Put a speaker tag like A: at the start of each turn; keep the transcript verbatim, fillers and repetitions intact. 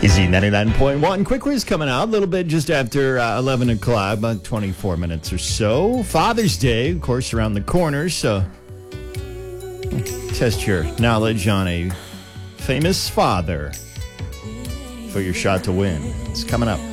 A: Easy ninety-nine point one. Quick quiz coming out a little bit just after uh, eleven o'clock, about twenty-four minutes or so. Father's Day, of course, around the corner, so test your knowledge on a famous father for your shot to win. It's coming up.